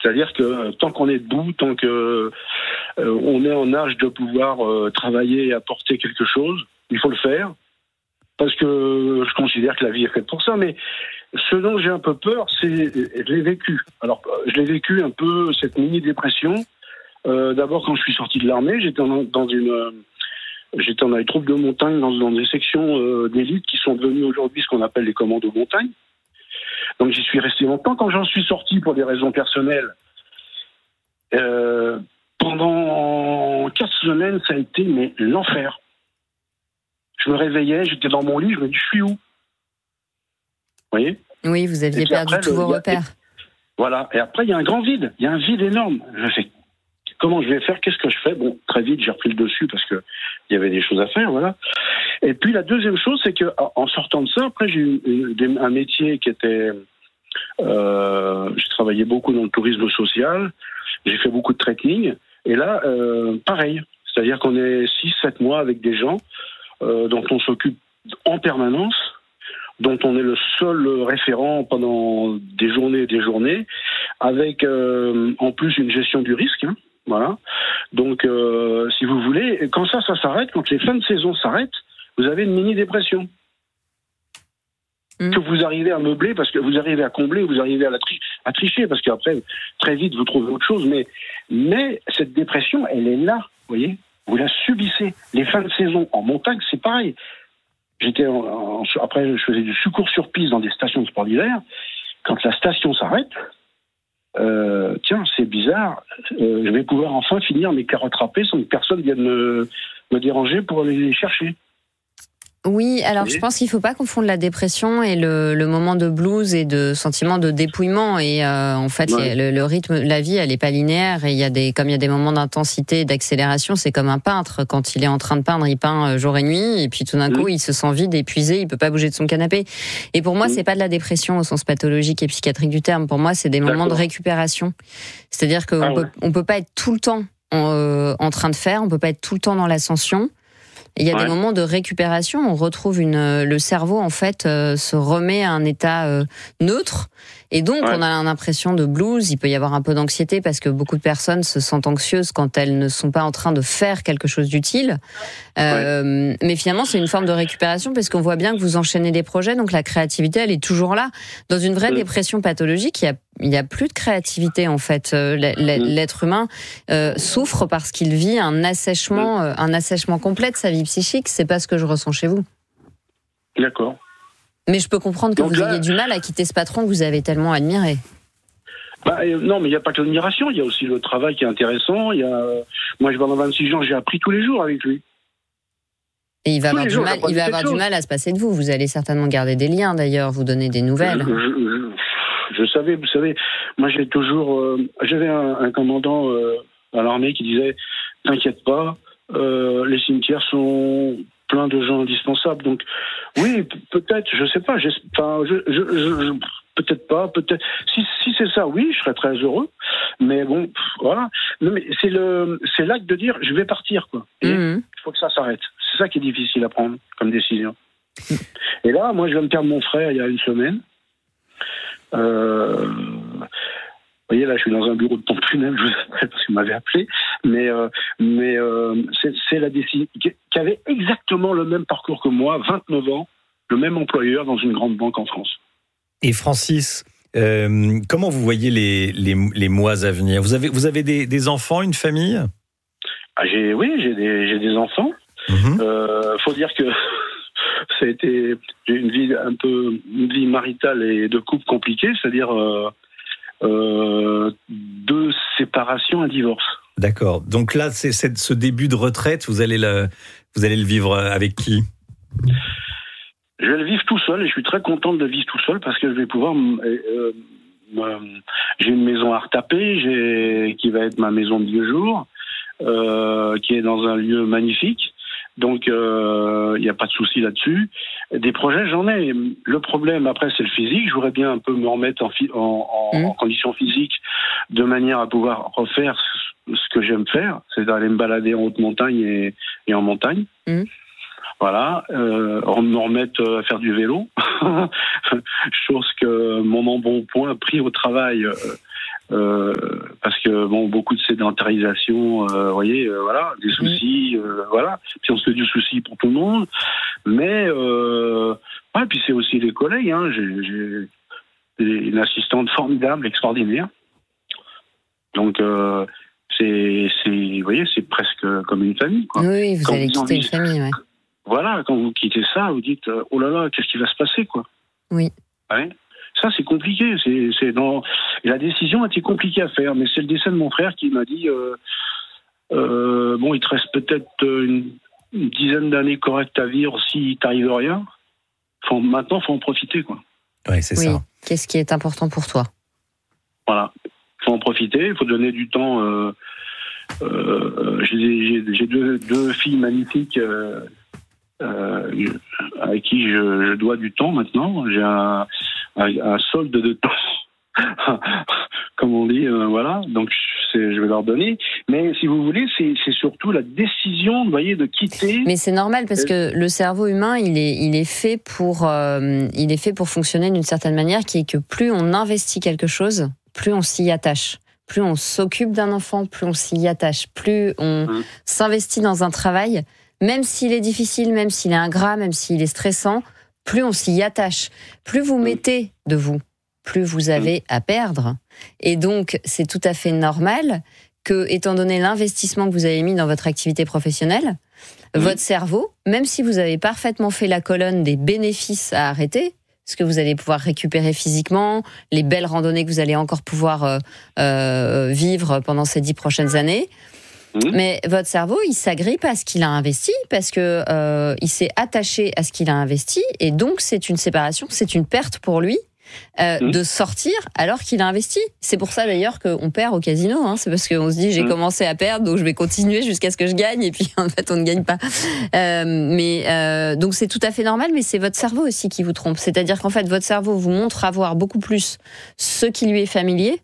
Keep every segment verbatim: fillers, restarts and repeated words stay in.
C'est-à-dire que tant qu'on est debout, tant que euh, on est en âge de pouvoir euh, travailler et apporter quelque chose, il faut le faire. Parce que je considère que la vie est faite pour ça. Mais ce dont j'ai un peu peur, c'est, je l'ai vécu. Alors, je l'ai vécu un peu, cette mini-dépression. Euh, d'abord, quand je suis sorti de l'armée, j'étais en, dans une, euh, j'étais dans les troupes de montagne, dans, dans des sections euh, d'élite qui sont devenues aujourd'hui ce qu'on appelle les commandos montagne. Donc, j'y suis resté longtemps. Quand j'en suis sorti pour des raisons personnelles, euh, pendant quatre semaines, ça a été mais l'enfer. Je me réveillais, j'étais dans mon lit, je me dis, je suis où ? Vous voyez ? Oui, vous aviez perdu après, tous le, vos a, repères. Et, voilà, et après, il y a un grand vide, il y a un vide énorme. Je fais, comment je vais faire ? Qu'est-ce que je fais ? Bon, très vite, j'ai repris le dessus parce qu'il y avait des choses à faire, voilà. Et puis, la deuxième chose, c'est qu'en sortant de ça, après, j'ai eu une, un métier qui était... Euh, j'ai travaillé beaucoup dans le tourisme social, j'ai fait beaucoup de trekking, et là, euh, pareil. C'est-à-dire qu'on est six sept mois avec des gens Euh, dont on s'occupe en permanence, dont on est le seul référent pendant des journées et des journées, avec euh, en plus une gestion du risque. Hein, voilà. Donc, euh, si vous voulez, quand ça, ça s'arrête, quand les fins de saison s'arrêtent, vous avez une mini-dépression. Mmh. Que vous arrivez à meubler, parce que vous arrivez à combler, vous arrivez à, la tri- à tricher, parce qu'après, très vite, vous trouvez autre chose. Mais, mais cette dépression, elle est là, vous voyez ? Vous la subissez. Les fins de saison en montagne, c'est pareil. J'étais en, en, après, je faisais du secours sur piste dans des stations de sport d'hiver. Quand la station s'arrête, euh, tiens, c'est bizarre. Euh, je vais pouvoir enfin finir mes carottes râpées sans que personne vienne me, me déranger pour aller les chercher. Oui, alors je pense qu'il ne faut pas confondre la dépression et le, le moment de blues et de sentiment de dépouillement. Et euh, en fait, ouais. le, le rythme, la vie, elle n'est pas linéaire. Et il y a des, comme il y a des moments d'intensité, d'accélération, c'est comme un peintre. Quand il est en train de peindre, il peint jour et nuit. Et puis tout d'un mmh. coup, il se sent vide, épuisé, il ne peut pas bouger de son canapé. Et pour moi, mmh. ce n'est pas de la dépression au sens pathologique et psychiatrique du terme. Pour moi, c'est des moments D'accord. de récupération. C'est-à-dire qu'on ah, ouais. ne peut pas être tout le temps en, euh, en train de faire, on ne peut pas être tout le temps dans l'ascension. Il y a ouais. des moments de récupération, on retrouve une, le cerveau en fait euh, se remet à un état euh, neutre et donc ouais. on a l'impression de blues, il peut y avoir un peu d'anxiété parce que beaucoup de personnes se sentent anxieuses quand elles ne sont pas en train de faire quelque chose d'utile. Euh, ouais. Mais finalement c'est une forme de récupération parce qu'on voit bien que vous enchaînez des projets, donc la créativité elle est toujours là. Dans une vraie ouais. dépression pathologique, il y a Il n'y a plus de créativité en fait. L'être humain euh, souffre parce qu'il vit un assèchement, euh, un assèchement complet de sa vie psychique. C'est pas ce que je ressens chez vous. D'accord. Mais je peux comprendre que Donc vous là... ayez du mal à quitter ce patron que vous avez tellement admiré. Bah, euh, non, mais il n'y a pas que l'admiration. Il y a aussi le travail qui est intéressant. Il y a... Moi, je pendant vingt-six ans, j'ai appris tous les jours avec lui. Et il va tous avoir, du jours, mal, il va avoir du mal à se passer de vous. Vous allez certainement garder des liens d'ailleurs, vous donner des nouvelles. Je, je, je... Je savais, vous savez, moi j'ai toujours, euh, j'avais un, un commandant euh, à l'armée qui disait, t'inquiète pas, euh, les cimetières sont pleins de gens indispensables. Donc oui, p- peut-être, je sais pas, enfin, je, je, je, je, peut-être pas, peut-être. Si, si c'est ça, oui, je serais très heureux. Mais bon, pff, voilà. Non, mais c'est le, c'est l'acte de dire, je vais partir, quoi. Il mmh. faut que ça s'arrête. C'est ça qui est difficile à prendre comme décision. Mmh. Et là, moi, je viens de perdre mon frère il y a une semaine. Euh, vous voyez, là, je suis dans un bureau de pompe funèbre, je vous appelle parce que vous m'avez appelé, mais, euh, mais euh, c'est, c'est la décision qui, qui avait exactement le même parcours que moi, vingt-neuf ans, le même employeur dans une grande banque en France. Et Francis, euh, comment vous voyez les, les, les mois à venir ? Vous avez, vous avez des, des enfants, une famille ? ah, j'ai, Oui, j'ai des, j'ai des enfants. Il mmh. euh, faut dire que ça a été une vie un peu une vie maritale et de couple compliquée, c'est-à-dire euh, euh, deux séparations, un divorce. D'accord. Donc là, c'est, c'est ce début de retraite, vous allez le vous allez le vivre avec qui ? Je vais le vivre tout seul et je suis très content de le vivre tout seul parce que je vais pouvoir. Euh, euh, j'ai une maison à retaper, j'ai qui va être ma maison de vieux jours, euh, qui est dans un lieu magnifique. Donc, il euh, n'y a pas de souci là-dessus. Des projets, j'en ai. Le problème, après, c'est le physique. Je voudrais bien un peu me remettre en, fi- en, en, mmh. en condition physique de manière à pouvoir refaire ce que j'aime faire, c'est d'aller me balader en haute montagne et, et en montagne. Mmh. Voilà. Euh, me remettre à faire du vélo. Chose que mon embonpoint pris au travail... Euh, Euh, parce que bon, beaucoup de sédentarisation, euh, vous voyez, euh, voilà, des soucis, euh, voilà. Puis on se fait du souci pour tout le monde, mais euh, ouais, puis c'est aussi les collègues. Hein. J'ai, j'ai une assistante formidable, extraordinaire. Donc euh, c'est, c'est, vous voyez, c'est presque comme une famille, quoi. Oui, vous quand allez vous quitter envie, une famille, ouais. Voilà, quand vous quittez ça, vous dites oh là là, qu'est-ce qui va se passer, quoi. Oui. Ouais. Ça, c'est compliqué. C'est, c'est dans... Et la décision était compliquée à faire, mais c'est le décès de mon frère qui m'a dit euh, euh, bon, il te reste peut-être une, une dizaine d'années correctes à vivre si t'arrive rien. Faut, maintenant, faut en profiter, quoi. Ouais, c'est oui. ça. Qu'est-ce qui est important pour toi? Voilà. Faut en profiter. Il faut donner du temps. Euh, euh, j'ai, j'ai, j'ai deux, deux filles magnifiques. Euh, Euh, avec qui je, je dois du temps maintenant. J'ai un, un, un solde de temps, comme on dit, euh, voilà. Donc c'est, je vais leur donner. Mais si vous voulez, c'est, c'est surtout la décision, vous voyez, de quitter. Mais c'est normal parce que le cerveau humain, il est, il est fait pour, euh, il est fait pour fonctionner d'une certaine manière, qui est que plus on investit quelque chose, plus on s'y attache. Plus on s'occupe d'un enfant, plus on s'y attache. Plus on mmh. s'investit dans un travail. Même s'il est difficile, même s'il est ingrat, même s'il est stressant, plus on s'y attache. Plus vous mettez de vous, plus vous avez à perdre. Et donc, c'est tout à fait normal que, étant donné l'investissement que vous avez mis dans votre activité professionnelle, mmh. votre cerveau, même si vous avez parfaitement fait la colonne des bénéfices à arrêter, ce que vous allez pouvoir récupérer physiquement, les belles randonnées que vous allez encore pouvoir euh, euh, vivre pendant ces dix prochaines années, mais votre cerveau, il s'agrippe à ce qu'il a investi parce que euh, il s'est attaché à ce qu'il a investi et donc c'est une séparation, c'est une perte pour lui euh, mmh. de sortir alors qu'il a investi. C'est pour ça d'ailleurs qu'on perd au casino. Hein. C'est parce qu'on se dit j'ai mmh. commencé à perdre donc je vais continuer jusqu'à ce que je gagne et puis en fait on ne gagne pas. Euh, mais euh, donc c'est tout à fait normal, mais c'est votre cerveau aussi qui vous trompe. C'est-à-dire qu'en fait votre cerveau vous montre avoir beaucoup plus ce qui lui est familier.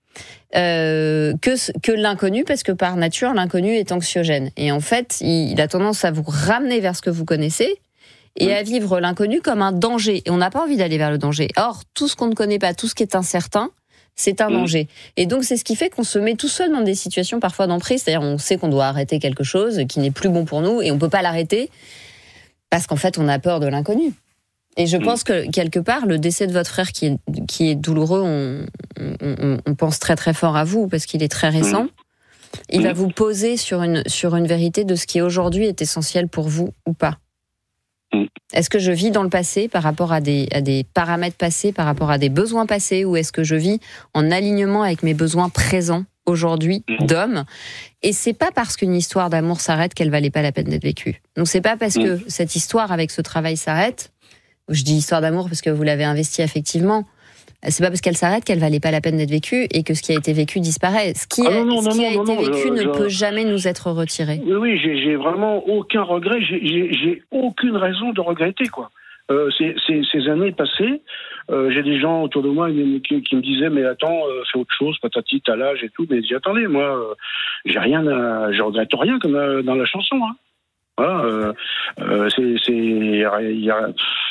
Euh, que, que l'inconnu, parce que par nature, l'inconnu est anxiogène. Et en fait, il, il a tendance à vous ramener vers ce que vous connaissez et oui. à vivre l'inconnu comme un danger. Et on n'a pas envie d'aller vers le danger. Or, tout ce qu'on ne connaît pas, tout ce qui est incertain, c'est un oui. danger. Et donc, c'est ce qui fait qu'on se met tout seul dans des situations parfois d'emprise. C'est-à-dire, on sait qu'on doit arrêter quelque chose qui n'est plus bon pour nous et on ne peut pas l'arrêter parce qu'en fait, on a peur de l'inconnu. Et je pense que, quelque part, le décès de votre frère qui est, qui est douloureux, on, on, on pense très très fort à vous, parce qu'il est très récent. Il va vous poser sur une, sur une vérité de ce qui aujourd'hui est essentiel pour vous ou pas. Est-ce que je vis dans le passé par rapport à des, à des paramètres passés, par rapport à des besoins passés, ou est-ce que je vis en alignement avec mes besoins présents aujourd'hui d'homme? Et c'est pas parce qu'une histoire d'amour s'arrête qu'elle valait pas la peine d'être vécue. Donc c'est pas parce que cette histoire avec ce travail s'arrête. Je dis histoire d'amour parce que vous l'avez investie affectivement. C'est pas parce qu'elle s'arrête qu'elle valait pas la peine d'être vécue et que ce qui a été vécu disparaît. Ce qui, ah non, non, a, ce qui non, a non, été non, vécu je, ne je... peut jamais nous être retiré. Oui, oui, j'ai, j'ai vraiment aucun regret. J'ai, j'ai, j'ai aucune raison de regretter, quoi. Euh, ces, ces, ces années passées, euh, j'ai des gens autour de moi qui, qui me disaient mais attends, euh, fais autre chose, patati, t'as l'âge et tout. Mais j'ai attendez, moi, euh, j'ai rien, à, je regrette rien comme euh, dans la chanson. Hein. Voilà, euh, euh, c'est, c'est, il y a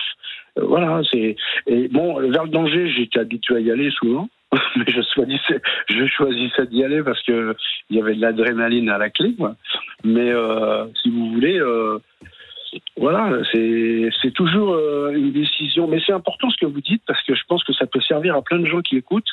voilà, c'est et bon vers le danger, j'étais habitué à y aller souvent, mais je choisissais, je choisissais d'y aller parce que il y avait de l'adrénaline à la clé, quoi. Mais euh, si vous voulez, euh, voilà, c'est c'est toujours euh, une décision, mais c'est important ce que vous dites parce que je pense que ça peut servir à plein de gens qui écoutent.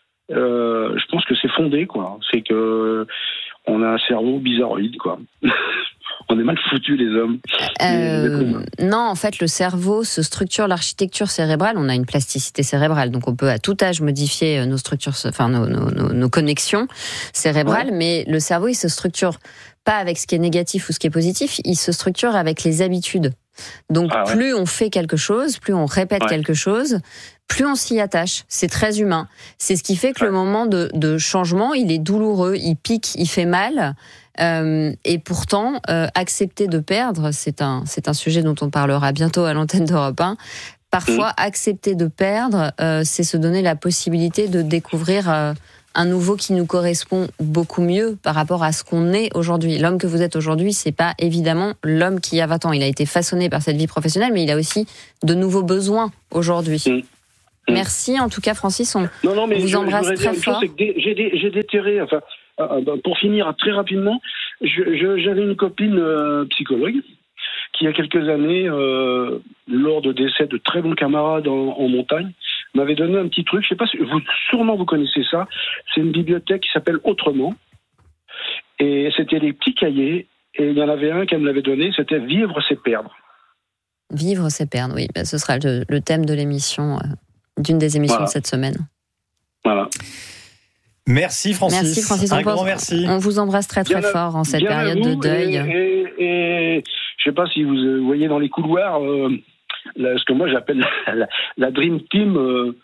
Euh, je pense que c'est fondé, quoi. C'est que on a un cerveau bizarroïde, quoi. On est mal foutus, les hommes. Euh, non, en fait, le cerveau se structure, l'architecture cérébrale, on a une plasticité cérébrale, donc on peut à tout âge modifier nos structures, enfin nos, nos, nos, nos connexions cérébrales, ouais. Mais le cerveau, il se structure pas avec ce qui est négatif ou ce qui est positif, il se structure avec les habitudes. Donc ah ouais. plus on fait quelque chose, plus on répète ouais. quelque chose, plus on s'y attache. C'est très humain. C'est ce qui fait que ouais. le moment de, de changement, il est douloureux, il pique, il fait mal. Euh, et pourtant, euh, accepter de perdre, c'est un, c'est un sujet dont on parlera bientôt à l'antenne d'Europe un. Parfois, mmh. accepter de perdre, euh, c'est se donner la possibilité de découvrir euh, un nouveau qui nous correspond beaucoup mieux par rapport à ce qu'on est aujourd'hui. L'homme que vous êtes aujourd'hui, c'est pas évidemment l'homme qui a vingt ans. Il a été façonné par cette vie professionnelle, mais il a aussi de nouveaux besoins aujourd'hui. Merci en tout cas, Francis. On non, non, mais vous je, embrasse je très dire fort. Chose, c'est que j'ai, j'ai déterré, enfin, euh, pour finir très rapidement, je, je, j'avais une copine euh, psychologue qui, il y a quelques années, euh, lors de décès de très bons camarades en, en montagne, m'avait donné un petit truc. Je sais pas si vous, sûrement vous connaissez ça. C'est une bibliothèque qui s'appelle Autrement. Et c'était des petits cahiers. Et il y en avait un qu'elle me l'avait donné. C'était Vivre, c'est perdre. Vivre, c'est perdre, oui. Ben, ce sera le, le thème de l'émission, euh, d'une des émissions voilà. de cette semaine. Voilà. Merci Francis. Merci Francis. Un on grand pense, merci. On vous embrasse très très bien fort en cette bien période de deuil. Et, et, et je sais pas si vous voyez dans les couloirs euh, là, ce que moi j'appelle la, la, la Dream Team euh,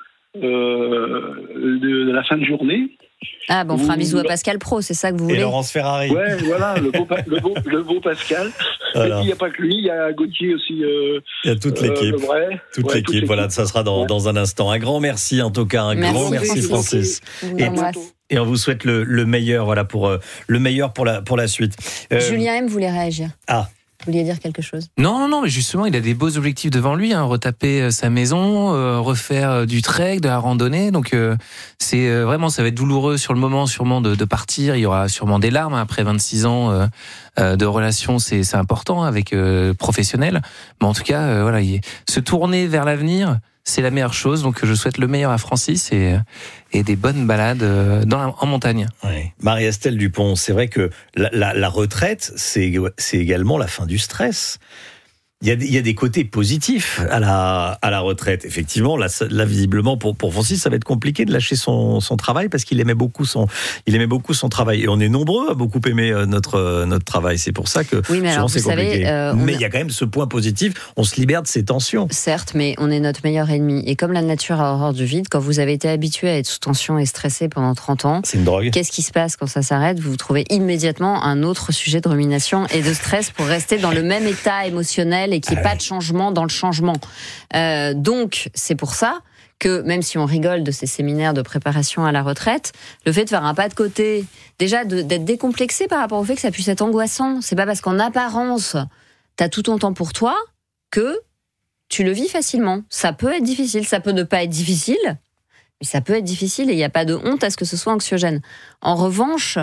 euh, de, de la fin de journée. Ah bon, on fera un bisou à Pascal Pro, c'est ça que vous voulez? Et Laurence Ferrari. Ouais, voilà, le beau, le beau, le beau Pascal. Voilà. Et puis il n'y a pas que lui, il y a Gauthier aussi. Euh, il y a toute l'équipe. Euh, vrai. Toute ouais, l'équipe, toute voilà, l'équipe. ça sera dans, ouais. dans un instant. Un grand merci en tout cas, un merci, grand merci Francis. Et, et on vous souhaite le, le meilleur, voilà, pour, euh, le meilleur pour la, pour la suite. Euh, Julien M voulait réagir. Ah. Vous vouliez dire quelque chose? Non, non, non, mais justement, il a des beaux objectifs devant lui, hein, retaper euh, sa maison, euh, refaire euh, du trek, de la randonnée. Donc, euh, c'est euh, vraiment, ça va être douloureux sur le moment, sûrement de, de partir. Il y aura sûrement des larmes hein, après vingt-six ans euh, euh, de relation. C'est, c'est important avec euh, professionnel. Mais en tout cas, euh, voilà, il, se tourner vers l'avenir, c'est la meilleure chose. Donc, je souhaite le meilleur à Francis et, et des bonnes balades dans la, en montagne. Oui. Marie-Estelle Dupont, c'est vrai que la, la, la retraite, c'est, c'est également la fin du stress. Il y a, il y a des côtés positifs à la, à la retraite. Effectivement, là, là visiblement, pour, pour Francis, ça va être compliqué de lâcher son, son travail parce qu'il aimait beaucoup son, il aimait beaucoup son travail. Et on est nombreux à beaucoup aimer notre, notre travail. C'est pour ça que oui, mais alors, souvent, c'est compliqué. Savez, euh, mais a... il y a quand même ce point positif. On se libère de ces tensions. Certes, mais on est notre meilleur ennemi. Et comme la nature a horreur du vide, quand vous avez été habitué à être sous tension et stressé pendant trente ans, c'est une drogue. Qu'est-ce qui se passe quand ça s'arrête? Vous trouvez immédiatement un autre sujet de rumination et de stress pour rester dans le même état émotionnel et qu'il n'y ait ah, pas de changement dans le changement. Euh, donc, c'est pour ça que, même si on rigole de ces séminaires de préparation à la retraite, le fait de faire un pas de côté, déjà de, d'être décomplexé par rapport au fait que ça puisse être angoissant, c'est pas parce qu'en apparence, t'as tout ton temps pour toi que tu le vis facilement. Ça peut être difficile, ça peut ne pas être difficile, mais ça peut être difficile et il n'y a pas de honte à ce que ce soit anxiogène. En revanche,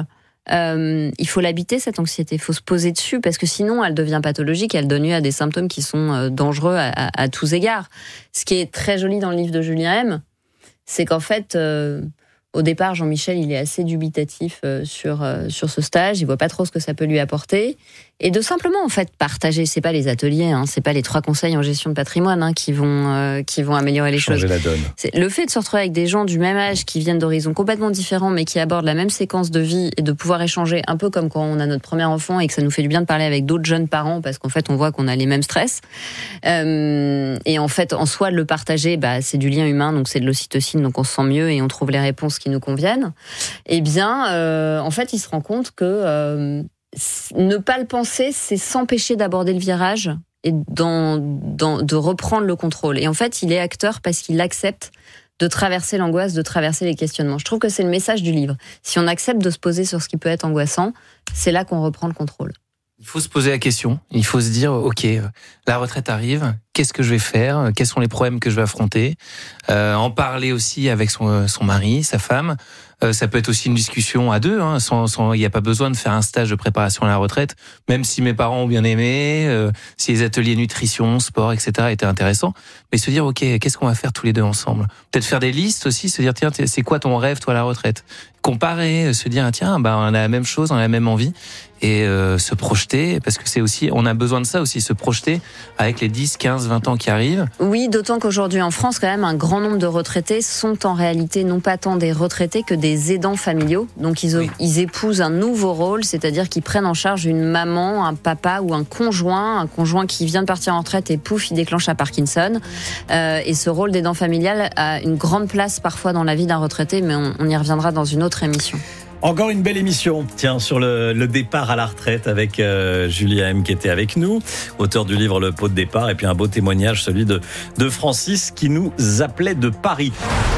Euh, il faut l'habiter cette anxiété, il faut se poser dessus parce que sinon elle devient pathologique, elle donne lieu à des symptômes qui sont euh, dangereux à, à, à tous égards. Ce qui est très joli dans le livre de Julien M, c'est qu'en fait, euh, au départ, Jean-Michel, il est assez dubitatif euh, sur euh, sur ce stage, il voit pas trop ce que ça peut lui apporter, et de simplement en fait partager. C'est pas les ateliers, hein, c'est pas les trois conseils en gestion de patrimoine hein, qui vont euh, qui vont améliorer les Changer choses. La donne. C'est le fait de se retrouver avec des gens du même âge qui viennent d'horizons complètement différents, mais qui abordent la même séquence de vie et de pouvoir échanger un peu comme quand on a notre premier enfant et que ça nous fait du bien de parler avec d'autres jeunes parents parce qu'en fait on voit qu'on a les mêmes stress. Euh, et en fait en soi le partager, bah c'est du lien humain, donc c'est de l'ocytocine, donc on se sent mieux et on trouve les réponses qui nous conviennent. Eh bien, euh, en fait il se rend compte que euh, ne pas le penser, c'est s'empêcher d'aborder le virage et dans, dans, de reprendre le contrôle. Et en fait, il est acteur parce qu'il accepte de traverser l'angoisse, de traverser les questionnements. Je trouve que c'est le message du livre. Si on accepte de se poser sur ce qui peut être angoissant, c'est là qu'on reprend le contrôle. Il faut se poser la question. Il faut se dire, ok, la retraite arrive. Qu'est-ce que je vais faire? Quels sont les problèmes que je vais affronter? euh, En parler aussi avec son, son mari, sa femme. Euh, ça peut être aussi une discussion à deux. Hein, sans, sans, il n'y a pas besoin de faire un stage de préparation à la retraite. Même si mes parents ont bien aimé, euh, si les ateliers nutrition, sport, et cetera étaient intéressants. Mais se dire, ok, qu'est-ce qu'on va faire tous les deux ensemble? Peut-être faire des listes aussi. Se dire, tiens, c'est quoi ton rêve, toi, à la retraite? Comparer, se dire, tiens, bah, on a la même chose, on a la même envie. Et euh, se projeter, parce que c'est aussi, on a besoin de ça aussi, se projeter avec les dix, quinze, vingt ans qui arrivent. Oui, d'autant qu'aujourd'hui en France, quand même, un grand nombre de retraités sont en réalité non pas tant des retraités que des aidants familiaux. Donc ils, oui. ils épousent un nouveau rôle, c'est-à-dire qu'ils prennent en charge une maman, un papa ou un conjoint, un conjoint qui vient de partir en retraite et pouf, il déclenche à Parkinson. Euh, et ce rôle d'aidant familial a une grande place parfois dans la vie d'un retraité, mais on, on y reviendra dans une autre émission. Encore une belle émission, tiens, sur le, le départ à la retraite avec euh, Julien M qui était avec nous, auteur du livre Le pot de départ, et puis un beau témoignage, celui de, de Francis qui nous appelait de Paris.